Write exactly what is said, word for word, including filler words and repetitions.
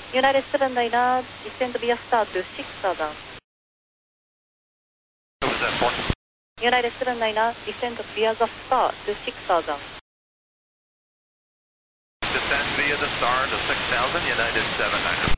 United seven niner, descend via star to six thousand. What was that for? United seven niner, descend via the star to six thousand. Descend via the star to six thousand, United seven niner.